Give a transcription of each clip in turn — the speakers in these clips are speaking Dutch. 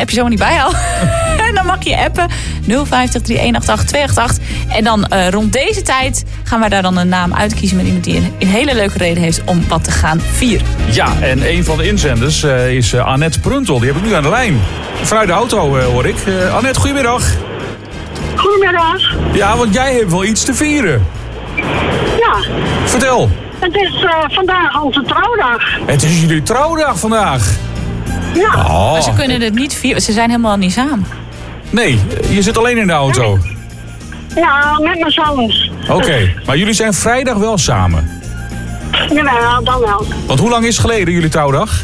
appje zomaar niet bijhouden. En dan mag je appen 050 3188 288. En dan rond deze tijd gaan wij daar dan een naam uitkiezen met iemand die een hele leuke reden heeft om wat te gaan vieren. Ja, en een van de inzenders is Annette Pruntel. Die heb ik nu aan de lijn. Vanuit de auto hoor ik. Annette, goedemiddag. Goedemiddag. Ja, want jij hebt wel iets te vieren. Ja, Vertel. het is vandaag onze trouwdag. Het is jullie trouwdag vandaag. Ja, Maar ze kunnen het niet vieren. Ze zijn helemaal niet samen. Nee, je zit alleen in de auto. ja, met mijn zoons. Oké, maar jullie zijn vrijdag wel samen. Jawel, dan wel. Want hoe lang is het geleden jullie trouwdag?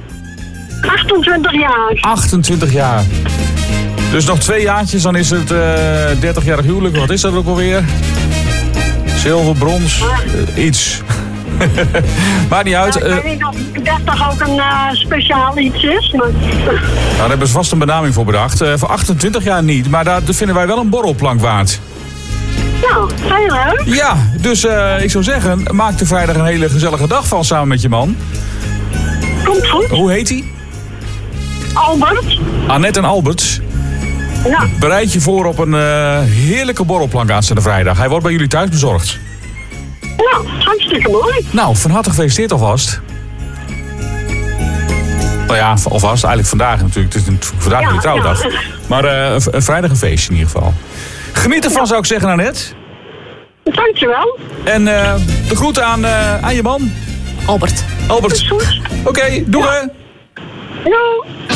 28 jaar. 28 jaar. Dus nog 2 jaartjes, dan is het 30-jarig huwelijk. Wat is dat ook alweer? Zilver, brons, iets. Maakt niet uit. Ik weet niet of 30 ook een speciaal iets is. Maar... Daar hebben ze vast een benaming voor bedacht. Voor 28 jaar niet, maar daar vinden wij wel een borrelplank waard. Nou, heel leuk. Ja, dus ik zou zeggen, maak er vrijdag een hele gezellige dag van samen met je man. Komt goed. Hoe heet hij? Albert. Annette en Albert. Ja, Bereid je voor op een heerlijke borrelplank aanstaande vrijdag. Hij wordt bij jullie thuis bezorgd. nou, hartstikke mooi. Nou, van harte gefeliciteerd alvast. Nou ja, alvast. Eigenlijk vandaag natuurlijk. Het is vandaag jullie trouwdag. Ja. Maar vrijdag een feestje in ieder geval. Geniet ervan, zou ik zeggen, Annette. Dankjewel. En de groeten aan je man. Albert. Albert. Is goed. Oké, doei. Jo.